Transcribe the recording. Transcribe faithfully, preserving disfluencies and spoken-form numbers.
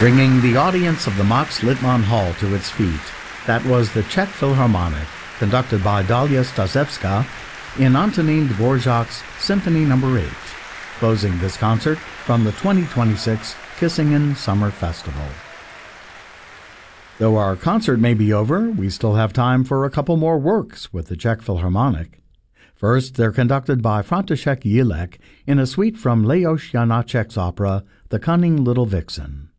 bringing the audience of the Max Littmann Hall to its feet. That was the Czech Philharmonic, conducted by Dalia Stasevska in Antonín Dvořák's Symphony Number eight, closing this concert from the twenty twenty-six Kissingen Summer Festival. Though our concert may be over, we still have time for a couple more works with the Czech Philharmonic. First, they're conducted by František Jílek in a suite from Leoš Janáček's opera, The Cunning Little Vixen.